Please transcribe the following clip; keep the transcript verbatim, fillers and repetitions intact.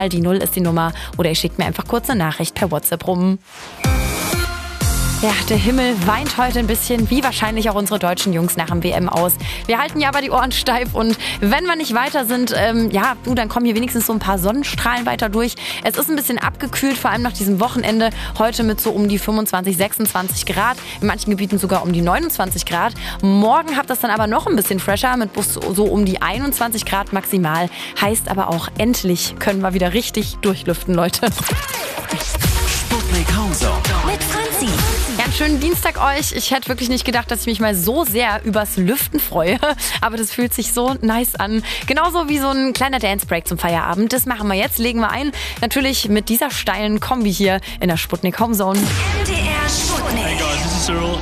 Die Null ist die Nummer oder ihr schickt mir einfach kurz eine Nachricht per WhatsApp rum. Ja, der Himmel weint heute ein bisschen, wie wahrscheinlich auch unsere deutschen Jungs nach dem W M aus. Wir halten ja aber die Ohren steif und wenn wir nicht weiter sind, ähm, ja, du, dann kommen hier wenigstens so ein paar Sonnenstrahlen weiter durch. Es ist ein bisschen abgekühlt, vor allem nach diesem Wochenende. Heute mit so um die fünfundzwanzig, sechsundzwanzig Grad, in manchen Gebieten sogar um die neunundzwanzig Grad. Morgen habt das dann aber noch ein bisschen fresher mit bis so um die einundzwanzig Grad maximal. Heißt aber auch, endlich können wir wieder richtig durchlüften, Leute. Sputnik Homezone mit Franzi. Ja, einen schönen Dienstag euch. Ich hätte wirklich nicht gedacht, dass ich mich mal so sehr übers Lüften freue. Aber das fühlt sich so nice an. Genauso wie so ein kleiner Dance-Break zum Feierabend. Das machen wir jetzt, legen wir ein. Natürlich mit dieser steilen Kombi hier in der Sputnik Homezone. M D R Sputnik. Hey guys, this is Cyril.